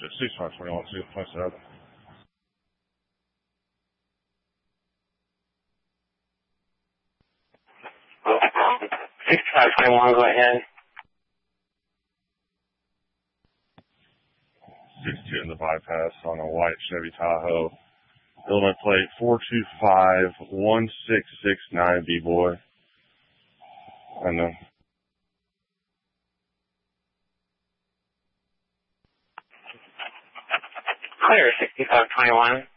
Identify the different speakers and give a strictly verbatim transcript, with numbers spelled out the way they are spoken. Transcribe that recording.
Speaker 1: sixty-five twenty-one, two twenty-seven.
Speaker 2: sixty-five twenty-one, go ahead.
Speaker 1: sixty-two in the bypass on a white Chevy Tahoe. Illinois plate four two five one six six nine B-boy. And then
Speaker 2: Clear, sixty-five twenty-one.